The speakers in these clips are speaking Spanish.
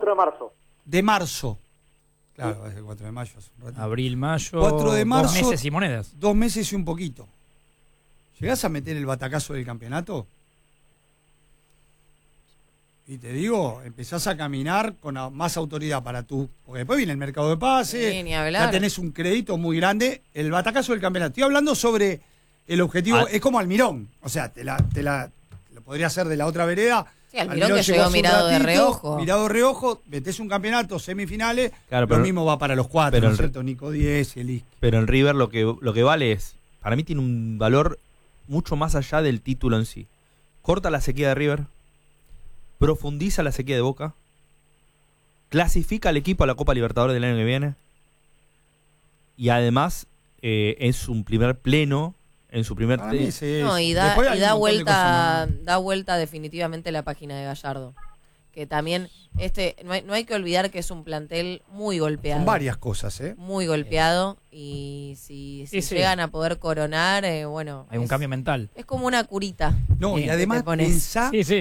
4 de marzo. De marzo. Claro, es el 4 de mayo. Hace un ratito. Abril, mayo, 4 de marzo, 2 meses y monedas. 2 meses y un poquito. ¿Llegás a meter el batacazo del campeonato? Y te digo, empezás a caminar con más autoridad para tú. Porque después viene el mercado de pases, Sí, ni hablar. ya tenés un crédito muy grande. El batacazo del campeonato. Estoy hablando sobre el objetivo. Es como Almirón. O sea, lo podría hacer de la otra vereda. Sí, Almirón que llegó llegó hace un mirado de ratito, reojo. Mirado de reojo, metés un campeonato, semifinales. Claro, lo pero- mismo va para los 4, pero ¿no es cierto? Nico 10 y el Isqui. Pero en River lo que vale es, para mí tiene un valor mucho más allá del título en sí. Corta la sequía de River, profundiza la sequía de Boca, clasifica al equipo a la Copa Libertadores del año que viene y además es un primer pleno en su primer... Para mí sí. No, y Después hay da un montón de cosas más. vuelta definitivamente la página de Gallardo. Que también, no hay que olvidar que es un plantel muy golpeado. Son varias cosas, ¿eh? Muy golpeado. Y si Sí. llegan a poder coronar, bueno. Hay un cambio mental. Es como una curita. No, y Bien, además te pones.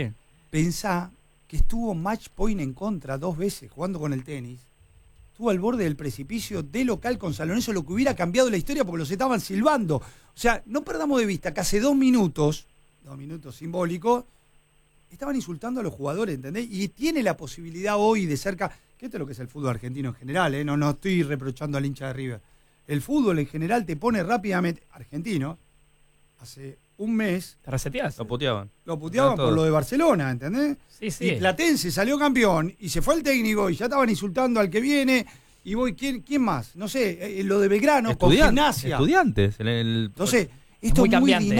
pensá que estuvo match point en contra 2 veces jugando con el tenis. Estuvo al borde del precipicio de local con San Lorenzo, lo que hubiera cambiado la historia porque los estaban silbando. O sea, no perdamos de vista que hace 2 minutos simbólicos, estaban insultando a los jugadores, ¿entendés? Y tiene la posibilidad hoy de cerca, que esto es lo que es el fútbol argentino en general, ¿eh? No estoy reprochando al hincha de River. El fútbol en general te pone rápidamente, argentino, hace un mes, ¿Te reseteás? Lo puteaban. lo puteaban por lo de Barcelona, ¿entendés? Sí, sí. Y Platense salió campeón y se fue el técnico y ya estaban insultando al que viene y voy, ¿quién más? No sé, lo de Belgrano con Gimnasia. Estudiantes. Entonces, esto muy es muy cambiante.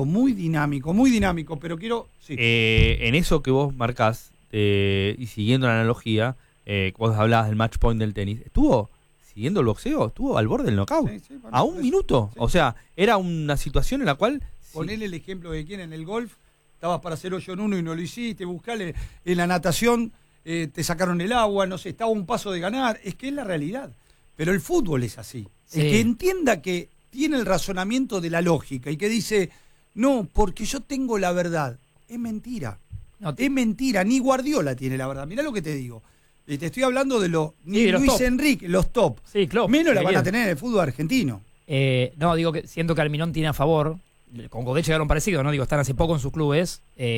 dinámico, pero quiero... Sí. En eso que vos marcás, y siguiendo la analogía, vos hablabas del match point del tenis, estuvo siguiendo el boxeo, estuvo al borde del knockout. Sí, bueno, a un pues, minuto. sí. O sea, era una situación en la cual... Ponele el ejemplo de quién en el golf, estabas para hacer hoyo en uno y no lo hiciste, buscale en la natación, te sacaron el agua, no sé, estaba a un paso de ganar, es que es la realidad. Pero el fútbol es así. Sí. El que entienda que tiene el razonamiento de la lógica y que dice, no, porque yo tengo la verdad, es mentira. No, Es mentira, ni Guardiola tiene la verdad. Mirá lo que te digo. Y te estoy hablando de ni de los Luis top. Enrique, los top. Sí, Klopp, Menos la van a querido. tener en el fútbol argentino. No, digo que siento que Almirón tiene a favor. Con Godet llegaron parecido, ¿no? Digo, están hace poco en sus clubes.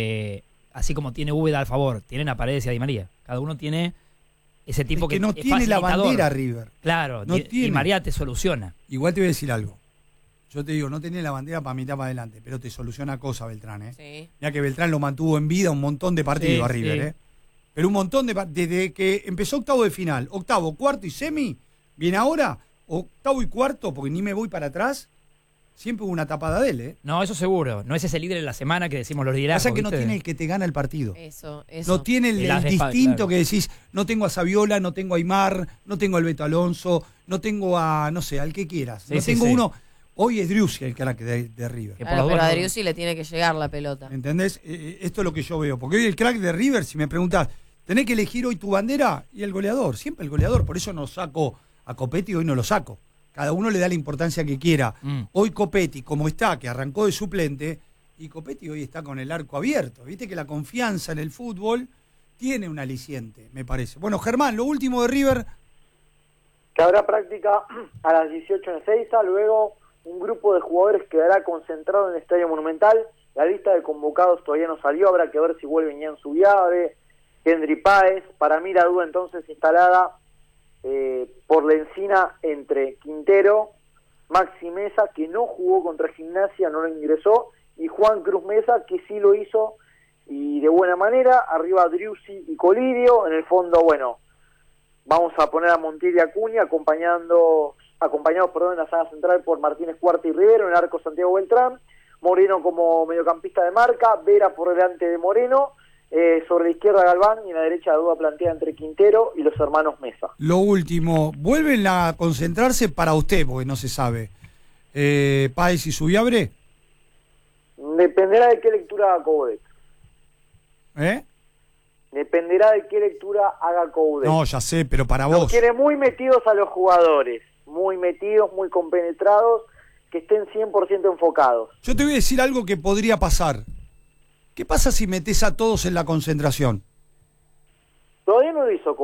Así como tiene Úbeda al favor, tienen a Paredes y a Di María. Cada uno tiene ese tipo Es que no es tiene la facilitador. bandera River. Claro, No Di tiene. María te soluciona. Igual te voy a decir algo. Yo te digo, no tenía la bandera para mitad para adelante, pero te soluciona cosas Beltrán, ¿eh? Sí. Ya que Beltrán lo mantuvo en vida un montón de partidos Sí, a River, sí. ¿eh? Pero un montón desde que empezó octavo de final, octavo, cuarto y semi, bien ahora, octavo y cuarto, porque ni me voy para atrás, siempre hubo una tapada de él, ¿eh? No, eso seguro. No es ese líder en la semana que decimos los liderazgos. Pasa que no ¿viste? tiene el que te gana el partido. Eso. No tiene el as de espalda, distinto claro. que decís, no tengo a Saviola, no tengo a Aymar, no tengo al Beto Alonso, no tengo a, no sé, al que quieras. Sí, no sí, tengo sí. uno. Hoy es Driussi el crack de River. Que por Claro, las pero a dudas no- Driussi le tiene que llegar la pelota. ¿Entendés? Esto es lo que yo veo. Porque hoy el crack de River, si me preguntás, tenés que elegir hoy tu bandera y el goleador. Siempre el goleador. Por eso no saco a Copetti, hoy no lo saco. Cada uno le da la importancia que quiera. Hoy Copetti, como está, que arrancó de suplente, y Copetti hoy está con el arco abierto. Viste que la confianza en el fútbol tiene un aliciente, me parece. Bueno, Germán, lo último de River. Que habrá práctica a las 18 en Ezeiza, luego un grupo de jugadores quedará concentrado en el Estadio Monumental. La lista de convocados todavía no salió, habrá que ver si vuelve Ñan Subiabre, Henry Páez. Para mí la duda entonces instalada por la encina entre Quintero, Maxi Mesa, que no jugó contra Gimnasia, no lo ingresó, y Juan Cruz Mesa, que sí lo hizo y de buena manera. Arriba Driussi y Colidio. En el fondo, bueno, vamos a poner a Montiel y Acuña acompañados en la saga central por Martínez Cuarta y Rivero, en el arco Santiago Beltrán, Moreno como mediocampista de marca, Vera por delante de Moreno, sobre la izquierda Galván y en la derecha la duda planteada entre Quintero y los hermanos Mesa. Lo último, vuelven a concentrarse para usted, porque no se sabe. Páez y Subiabre, Dependerá de qué lectura haga Coudet. ¿eh? Dependerá de qué lectura haga Coudet. No, ya sé, pero para Los vos. quiere muy metidos a los jugadores, muy metidos, muy compenetrados, que estén 100% enfocados. Yo te voy a decir algo que podría pasar. ¿Qué pasa si metés a todos en la concentración? Todavía no lo hizo